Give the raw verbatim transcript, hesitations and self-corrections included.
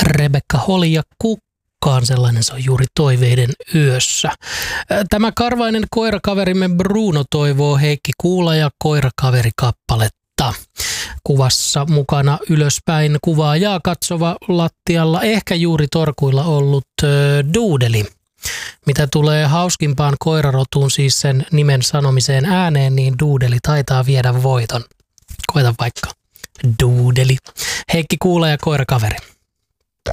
Rebekka Holi ja Kukkaan, sellainen se on juuri toiveiden yössä. Tämä karvainen koirakaverimme Bruno toivoo Heikki Kuula ja koirakaveri-kappaletta. Kuvassa mukana ylöspäin kuvaajaa katsova lattialla ehkä juuri torkuilla ollut äh, duudeli. Mitä tulee hauskimpaan koirarotuun, siis sen nimen sanomiseen ääneen, niin duudeli taitaa viedä voiton. Koita vaikka. Duudeli. Heikki Kuula ja koirakaveri.